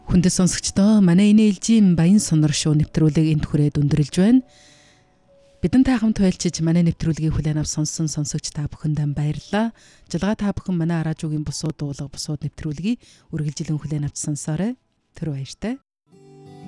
Хүндэт сонсогчдоо манай энэ ээлжийн баян сонор шоу нэвтрүүлэг энд хүрээд өндөрлж байна. Бидэнтэй хамт байлчиж манай нэвтрүүлгийг хүлээн авсан сонсогч та бүхэндээ баярлалаа. Жалгаа та бүхэн манай радиогийн бусууд дуулга бусууд нэвтрүүлгийг үргэлжлэн хүлээн авч сонсоорой. Тэр баяртай.